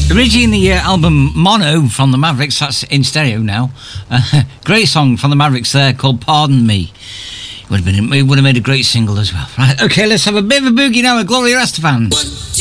Originally in the album Mono from the Mavericks, that's in stereo now. Great song from the Mavericks there called Pardon Me. It would have made a great single as well. Right, okay, let's have a bit of a boogie now with Gloria Estefan. 1, 2